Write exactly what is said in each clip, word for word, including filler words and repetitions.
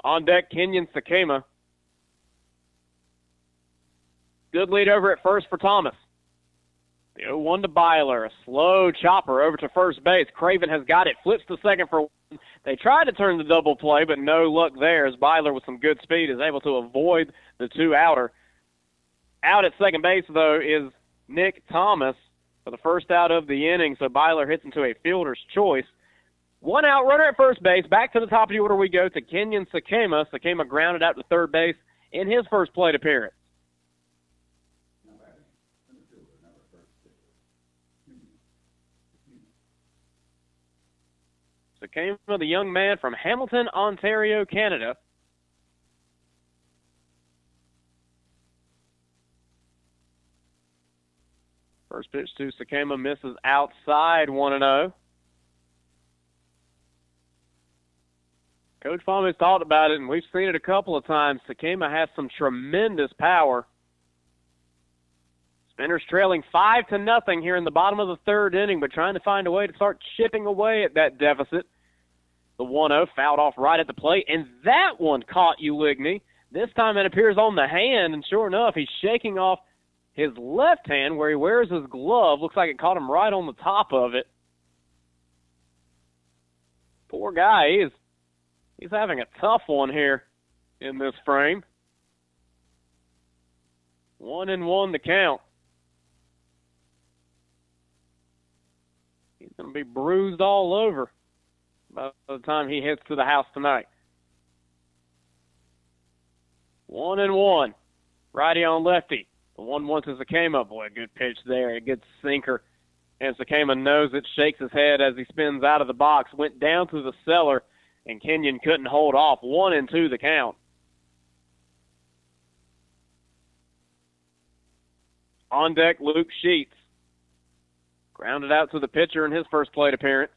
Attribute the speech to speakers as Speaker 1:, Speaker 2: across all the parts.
Speaker 1: On deck, Kenyon Sakema. Good lead over at first for Thomas. The oh one to Byler. A slow chopper over to first base. Craven has got it. Flips to second for one. They tried to turn the double play, but no luck there as Byler with some good speed is able to avoid the two-outer. Out at second base, though, is Nick Thomas for the first out of the inning, so Byler hits into a fielder's choice. One out, runner at first base. Back to the top of the order we go to Kenyon Sakema. Sakema grounded out to third base in his first plate appearance. Sakema, the young man from Hamilton, Ontario, Canada. First pitch to Sakema misses outside, one and oh. Coach Palm has talked about it, and we've seen it a couple of times. Sakema has some tremendous power. Spinners trailing five to nothing here in the bottom of the third inning, but trying to find a way to start chipping away at that deficit. The one oh fouled off right at the plate, and that one caught Uligny. This time it appears on the hand, and sure enough, he's shaking off his left hand where he wears his glove. Looks like it caught him right on the top of it. Poor guy. He's, he's having a tough one here in this frame. One and one to count. He's going to be bruised all over by the time he hits to the house tonight. One and one. Righty on lefty. The one one to Sakema. Boy, good pitch there. A good sinker. And Sakema knows it, shakes his head as he spins out of the box. Went down to the cellar, and Kenyon couldn't hold off. One and two the count. On deck, Luke Sheets. Grounded out to the pitcher in his first plate appearance.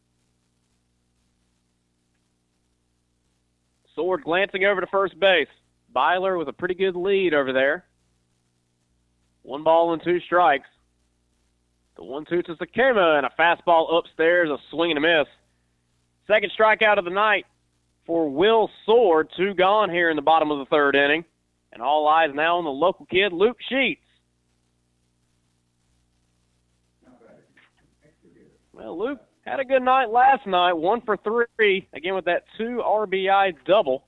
Speaker 1: Sword glancing over to first base. Byler with a pretty good lead over there. One ball and two strikes. The one two to Sakema, and a fastball upstairs, a swing and a miss. Second strikeout of the night for Will Sword. Two gone here in the bottom of the third inning. And all eyes now on the local kid, Luke Sheets. Well, Luke had a good night last night, one for three, again with that two R B I double.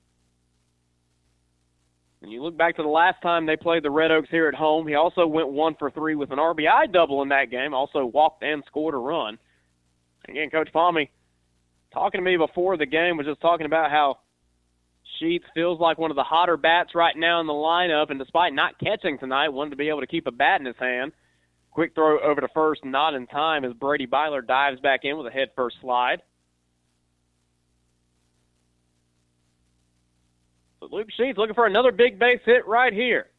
Speaker 1: And you look back to the last time they played the Red Oaks here at home, he also went one for three with an R B I double in that game, also walked and scored a run. Again, Coach Palmy, talking to me before the game, was just talking about how Sheets feels like one of the hotter bats right now in the lineup, and despite not catching tonight, wanted to be able to keep a bat in his hand. Quick throw over to first, not in time, as Brady Byler dives back in with a head-first slide. So Luke Sheets looking for another big base hit right here.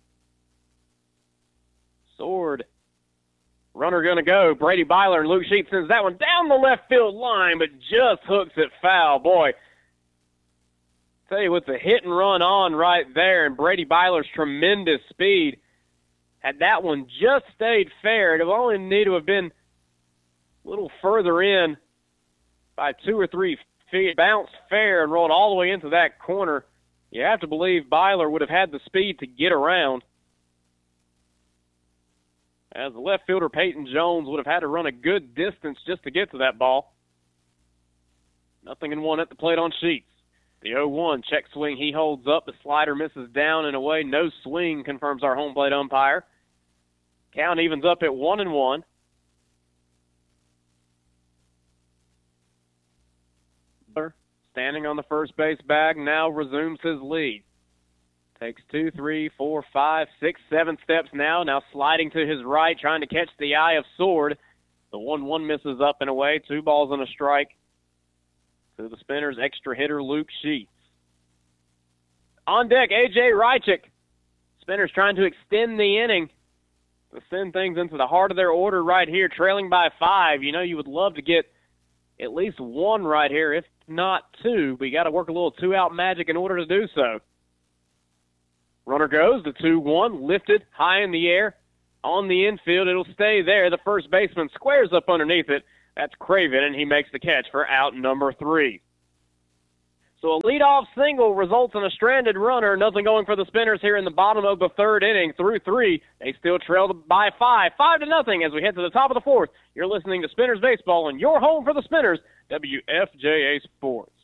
Speaker 1: Sword. Runner going to go. Brady Byler, and Luke Sheets sends that one down the left field line, but just hooks it foul. Boy, tell you, with the hit and run on right there, and Brady Byler's tremendous speed, had that one just stayed fair, it would only need to have been a little further in by two or three feet. Bounced fair and rolled all the way into that corner. You have to believe Byler would have had the speed to get around, as the left fielder Peyton Jones would have had to run a good distance just to get to that ball. Nothing in one at the plate on Sheets. The oh one check swing he holds up. The slider misses down and away. No swing, confirms our home plate umpire. Count evens up at one and one. Standing on the first base bag now resumes his lead. Takes two, three, four, five, six, seven steps now. Now sliding to his right, trying to catch the eye of Sword. The one one misses up and away. Two balls and a strike to the Spinners' extra hitter, Luke Sheets. On deck, A J Rychik. Spinners trying to extend the inning to send things into the heart of their order right here, trailing by five. You know, you would love to get at least one right here, if not two, but you got to work a little two-out magic in order to do so. Runner goes, the two one, lifted high in the air. On the infield, it'll stay there. The first baseman squares up underneath it. That's Craven, and he makes the catch for out number three. So a leadoff single results in a stranded runner. Nothing going for the Spinners here in the bottom of the third inning. Through three, they still trail by five. Five to nothing as we head to the top of the fourth. You're listening to Spinners Baseball, and your home for the Spinners, W F J A Sports.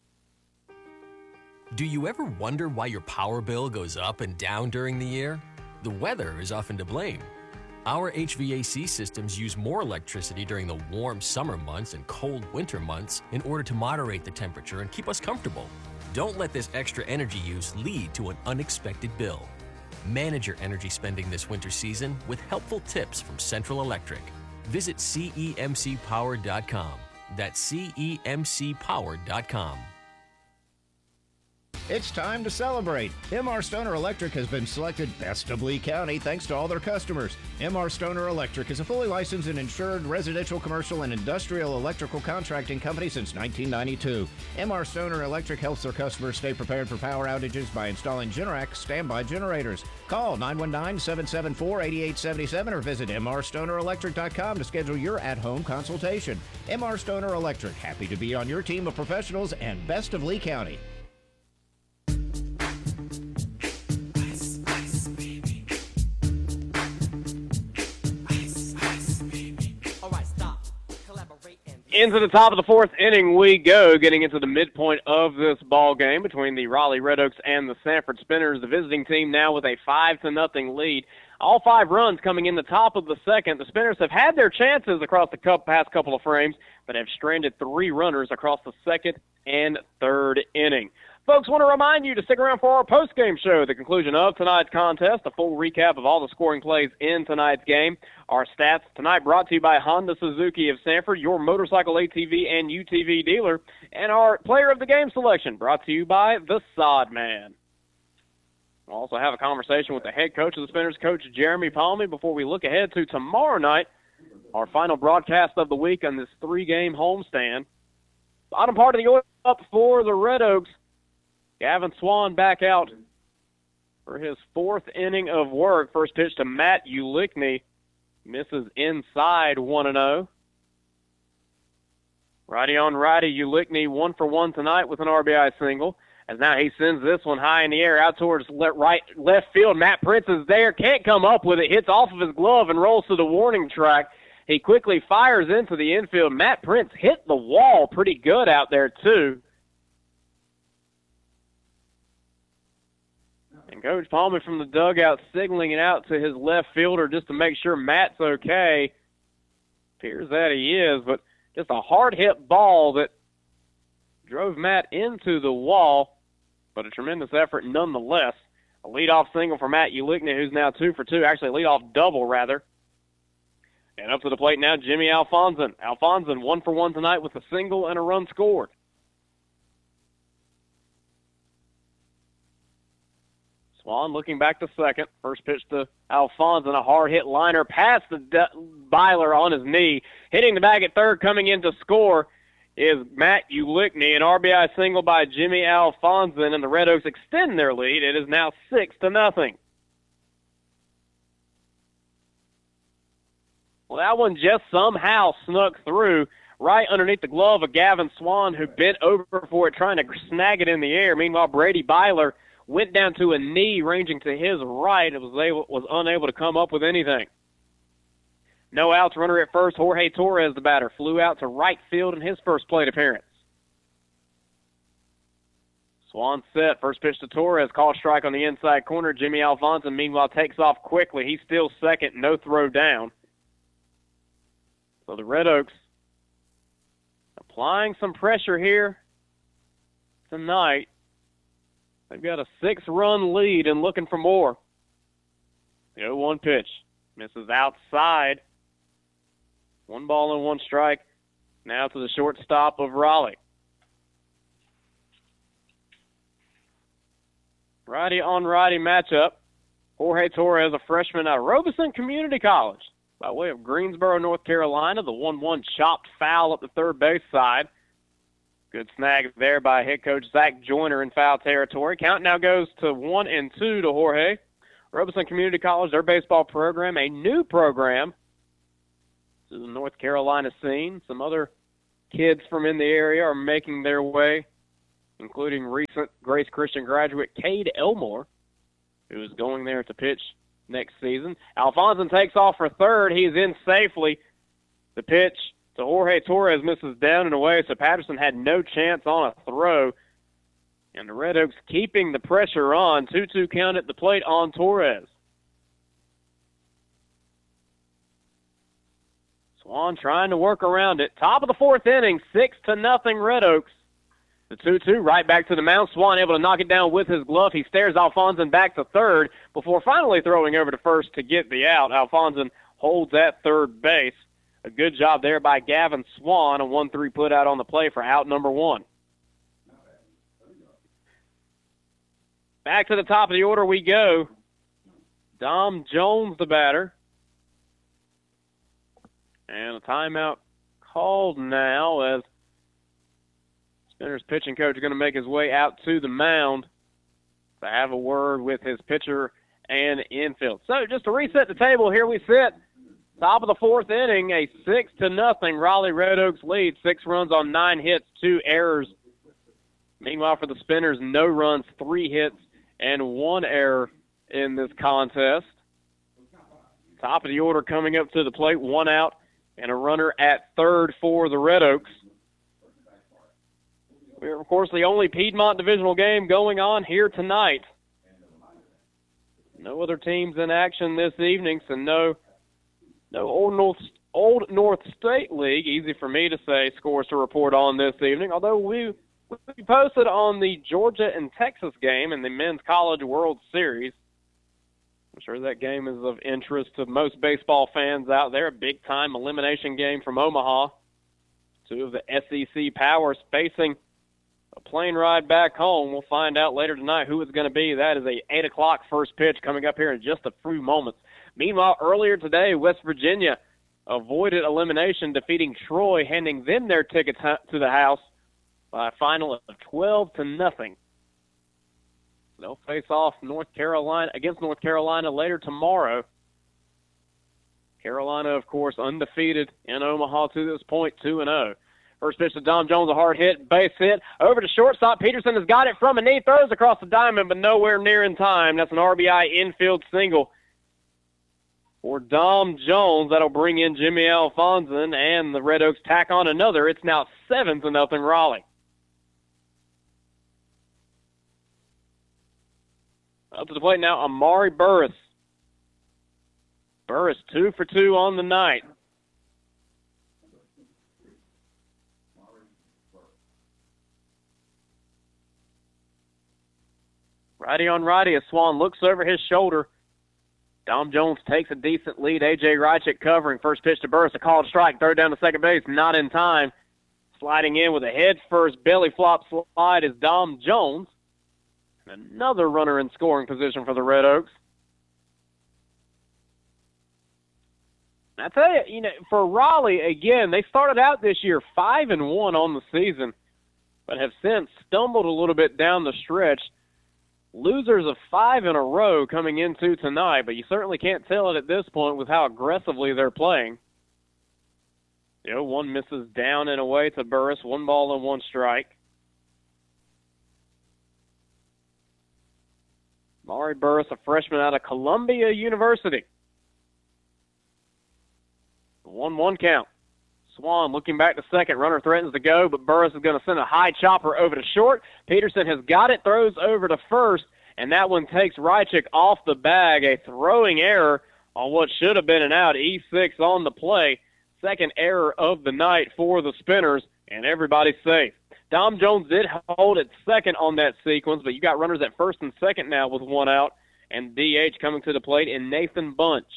Speaker 2: Do you ever wonder why your power bill goes up and down during the year? The weather is often to blame. Our H V A C systems use more electricity during the warm summer months and cold winter months in order to moderate the temperature and keep us comfortable. Don't let this extra energy use lead to an unexpected bill. Manage your energy spending this winter season with helpful tips from Central Electric. Visit C E M C power dot com. That's C E M C power dot com.
Speaker 3: It's time to celebrate. M R Stoner Electric has been selected Best of Lee County thanks to all their customers. M R Stoner Electric is a fully licensed and insured residential, commercial, and industrial electrical contracting company since nineteen ninety-two. M R Stoner Electric helps their customers stay prepared for power outages by installing Generac standby generators. Call nine one nine, seven seven four, eight eight seven seven or visit M R stoner electric dot com to schedule your at-home consultation. M R Stoner Electric, happy to be on your team of professionals and Best of Lee County.
Speaker 1: Into the top of the fourth inning we go, getting into the midpoint of this ball game between the Raleigh Red Oaks and the Sanford Spinners. The visiting team now with a five to nothing lead. All five runs coming in the top of the second. The Spinners have had their chances across the cup past couple of frames, but have stranded three runners across the second and third inning. Folks, want to remind you to stick around for our post-game show, the conclusion of tonight's contest, a full recap of all the scoring plays in tonight's game. Our stats tonight brought to you by Honda Suzuki of Sanford, your motorcycle, A T V, and U T V dealer. And our player of the game selection brought to you by the Sod Man. We'll also have a conversation with the head coach of the Spinners, Coach Jeremy Palmy, before we look ahead to tomorrow night, our final broadcast of the week on this three-game homestand. Bottom part of the order up for the Red Oaks. Gavin Swan back out for his fourth inning of work. First pitch to Matt Ulickney. Misses inside one and oh. Righty on righty, Ulickney one for one tonight with an R B I single. As now he sends this one high in the air out towards le- right left field. Matt Prince is there, can't come up with it. Hits off of his glove and rolls to the warning track. He quickly fires into the infield. Matt Prince hit the wall pretty good out there too. And Coach Palmer from the dugout signaling it out to his left fielder just to make sure Matt's okay. Appears that he is, but just a hard-hit ball that drove Matt into the wall, but a tremendous effort nonetheless. A leadoff single for Matt Ulickney, who's now two for two, actually a leadoff double, rather. And up to the plate now, Jimmy Alfonson. Alfonson one for one tonight with a single and a run scored. Swan looking back to second. First pitch to Alfonso, a hard-hit liner past the De- Byler on his knee. Hitting the bag at third, coming in to score is Matt Ulickney. An R B I single by Jimmy Alfonso, and the Red Oaks extend their lead. It is now six to nothing. Well, that one just somehow snuck through right underneath the glove of Gavin Swan, who bent over for it, trying to snag it in the air. Meanwhile, Brady Byler went down to a knee ranging to his right. It was able, was unable to come up with anything. No outs, runner at first. Jorge Torres, the batter, flew out to right field in his first plate appearance. Swan set. First pitch to Torres. Called strike on the inside corner. Jimmy Alfonso, meanwhile, takes off quickly. He's still second. No throw down. So the Red Oaks applying some pressure here tonight. They've got a six-run lead and looking for more. The oh one pitch. Misses outside. One ball and one strike. Now to the shortstop of Raleigh. Righty on righty matchup. Jorge Torres, a freshman out of Robeson Community College, by way of Greensboro, North Carolina. The one one chopped foul up the third base side. Good snag there by head coach Zach Joyner in foul territory. Count now goes to one and two to Jorge. Robeson Community College, their baseball program, a new program to the North Carolina scene. Some other kids from in the area are making their way including recent Grace Christian graduate Cade Elmore, who is going there to pitch next season. Alfonso takes off for third. He's in safely. The pitch to Jorge Torres misses down and away, so Patterson had no chance on a throw. And the Red Oaks keeping the pressure on. two two count at the plate on Torres. Swan trying to work around it. Top of the fourth inning, six to nothing Red Oaks. The two two right back to the mound. Swan able to knock it down with his glove. He stares Alfonso back to third before finally throwing over to first to get the out. Alfonso holds at third base. A good job there by Gavin Swan. A one three put out on the play for out number one. Back to the top of the order we go. Dom Jones, the batter. And a timeout called now as Spinners pitching coach is going to make his way out to the mound to have a word with his pitcher and infield. So just to reset the table, here we sit. Top of the fourth inning, a six to nothing Raleigh Red Oaks lead. Six runs on nine hits, two errors. Meanwhile, for the Spinners, no runs, three hits, and one error in this contest. Top of the order coming up to the plate, one out and a runner at third for the Red Oaks. We're, of course, the only Piedmont divisional game going on here tonight. No other teams in action this evening, so no no Old North, Old North State League, easy for me to say, scores to report on this evening, although we, we posted on the Georgia and Texas game in the Men's College World Series. I'm sure that game is of interest to most baseball fans out there. A big-time elimination game from Omaha. Two of the S E C powers facing a plane ride back home. We'll find out later tonight who it's going to be. That is a eight o'clock first pitch coming up here in just a few moments. Meanwhile, earlier today, West Virginia avoided elimination, defeating Troy, handing them their tickets to the house by a final of twelve to nothing. They'll face off North Carolina against North Carolina later tomorrow. Carolina, of course, undefeated in Omaha to this point, two and oh. First pitch to Dom Jones, a hard hit, base hit. Over to shortstop. Peterson has got it from beneath, throws across the diamond, but nowhere near in time. That's an R B I infield single for Dom Jones. That'll bring in Jimmy Alfonso, and the Red Oaks tack on another. It's now seven to nothing Raleigh. Up to the plate now, Amari Burris. Burris two for two on the night. Righty on righty as Swan looks over his shoulder. Dom Jones takes a decent lead. A J Rychik covering. First pitch to Burris, a called strike. Third down to second base, not in time. Sliding in with a head first belly flop slide is Dom Jones. Another runner in scoring position for the Red Oaks. I tell you, you know, for Raleigh, again, they started out this year five and one on the season, but have since stumbled a little bit down the stretch. Losers of five in a row coming into tonight, but you certainly can't tell it at this point with how aggressively they're playing. You know, one misses down and away to Burris, one ball and one strike. Maury Burris, a freshman out of Columbia University. one one count. Swan looking back to second. Runner threatens to go, but Burris is going to send a high chopper over to short. Peterson has got it, throws over to first, and that one takes Rychik off the bag. A throwing error on what should have been an out. E six on the play. Second error of the night for the Spinners, and everybody's safe. Dom Jones did hold at second on that sequence, but you got runners at first and second now with one out, and D H coming to the plate in Nathan Bunch.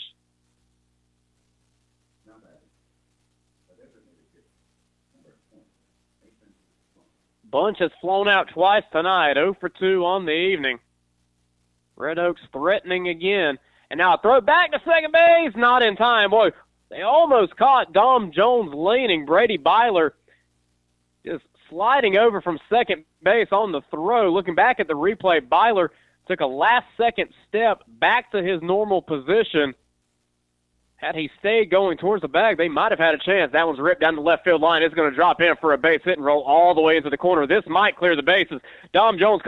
Speaker 1: Bunch has flown out twice tonight, oh for two on the evening. Red Oaks threatening again. And now a throw back to second base, not in time. Boy, they almost caught Dom Jones leaning. Brady Byler just sliding over from second base on the throw. Looking back at the replay, Byler took a last-second step back to his normal position Had he stayed going towards the bag, they might have had a chance. That one's ripped down the left field line. It's going to drop in for a base hit and roll all the way into the corner. This might clear the bases. Dom Jones